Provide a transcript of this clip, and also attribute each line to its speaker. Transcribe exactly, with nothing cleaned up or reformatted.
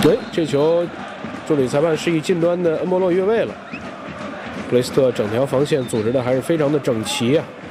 Speaker 1: 哎，这球助理裁判示意近端的恩波洛越位了。布雷斯特整条防线组织的还是非常的整齐啊。